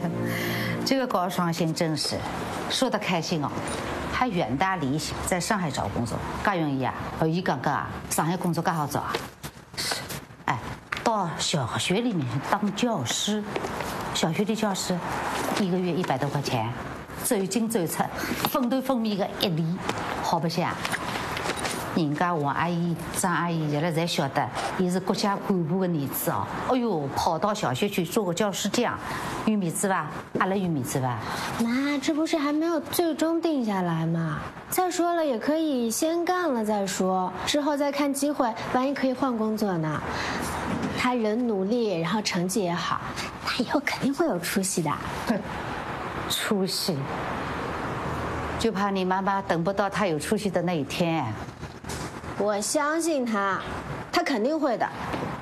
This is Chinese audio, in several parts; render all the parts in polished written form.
这个高双星真是说得开心哦，还远大理想，在上海找工作，嘎容易啊！伊刚刚啊，上海工作嘎好找啊。是，哎，到小学里面去当教师，小学的教师，1个月100多块钱，走进走出，分头分面个1厘，好不像？人家王阿姨、张阿姨原来才晓得，伊是国家干部的儿子哦。哎呦，跑到小学去做个教师长，有面子吧？阿拉有面子吧？ 妈，这不是还没有最终定下来吗？再说了，也可以先干了再说，之后再看机会，万一可以换工作呢。他人努力，然后成绩也好，他以后肯定会有出息的。 哼，出息？就怕你妈妈等不到他有出息的那一天。 我相信他，他肯定会的。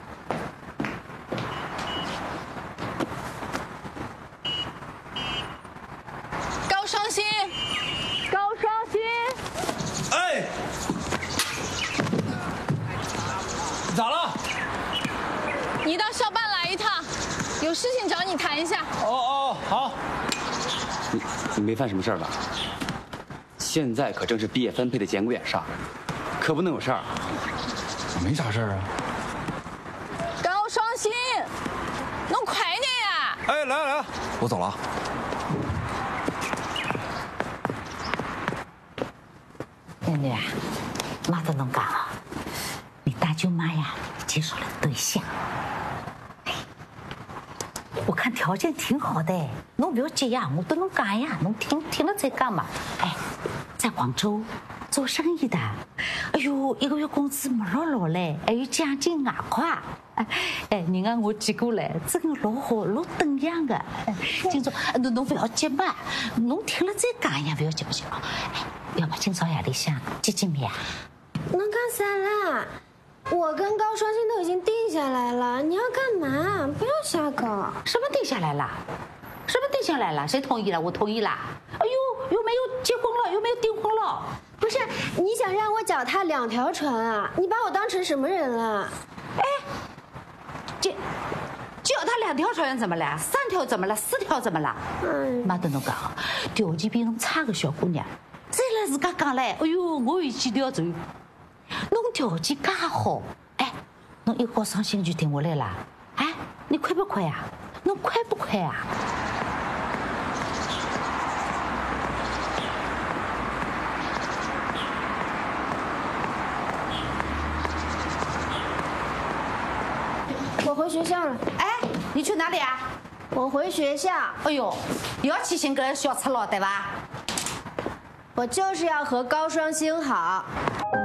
高双星，高双星， 哎，咋了？ 你到校办来一趟，有事情找你谈一下。 哦，好。 你没犯什么事儿吧？现在可正是毕业分配的节骨眼上。可不能有事儿， 我没啥事儿啊。 高双星，弄快点呀！ 哎，来，我走了。 囡囡啊，妈都能讲啊，你大舅妈呀介绍了对象，我看条件挺好的，侬不要急呀，我都能讲呀，侬听了再讲嘛。哎，在广州做生意的。哎呦，1个月工资没老嘞，还有奖金外快。哎，人家我见过嘞，真的老好，老等样的。今朝侬不要急嘛，侬听了再讲呀，不要急不急啊？哎，要不今朝夜里向见面啊？ 能干啥啦？我跟高双星都已经定下来了，你要干嘛？不要瞎搞。 什么定下来了？什么定下来了？谁同意了？我同意了。哎呦，又没有结婚了，又没有订婚了。 不是，你想让我脚踏2条船啊？你把我当成什么人了？ 哎，脚踏2条船怎么了？3条怎么了？4条怎么了？妈跟侬讲，条件比侬差的小姑娘，再来自家讲嘞。哎呦，我有几条船，侬条件介好，哎，侬一高双星就定下来了。哎，你快不快呀？侬快不快呀？ 我回学校了。 哎，你去哪里啊？ 我回学校。 哎呦，又要去寻个小赤佬对吧？ 我就是要和高双星好。